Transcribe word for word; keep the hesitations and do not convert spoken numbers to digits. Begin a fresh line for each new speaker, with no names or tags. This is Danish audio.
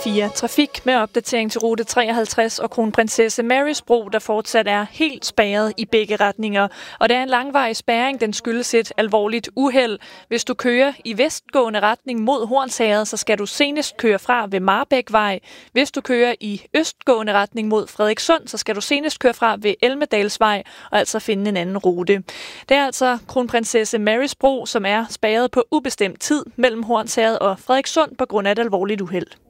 fire Trafik med opdatering til rute treoghalvtreds og Kronprinsesse Marys Bro, der fortsat er helt spærret i begge retninger. Og det er en langvarig spærring, den skyldes et alvorligt uheld. Hvis du kører i vestgående retning mod Hornsherred, så skal du senest køre fra ved Marbækvej. Hvis du kører i østgående retning mod Frederikssund, så skal du senest køre fra ved Elmedalsvej og altså finde en anden rute. Det er altså Kronprinsesse Marys Bro, som er spærret på ubestemt tid mellem Hornsherred og Frederikssund på grund af et alvorligt uheld.